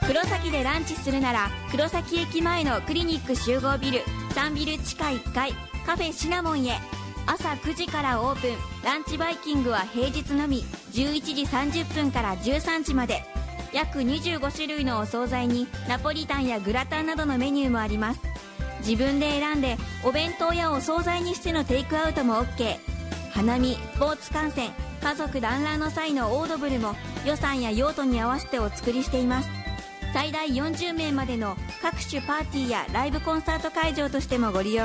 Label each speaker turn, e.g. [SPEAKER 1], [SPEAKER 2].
[SPEAKER 1] 黒崎でランチするなら黒崎駅前のクリニック集合ビル3ビル地下1階カフェシナモンへ。朝9時からオープン。ランチバイキングは平日のみ11時30分から13時まで。約25種類のお惣菜にナポリタンやグラタンなどのメニューもあります。自分で選んでお弁当やお惣菜にしてのテイクアウトも OK。 花見、スポーツ観戦、家族団らんの際のオードブルも予算や用途に合わせてお作りしています。最大40名までの各種パーティーやライブコンサート会場としてもご利用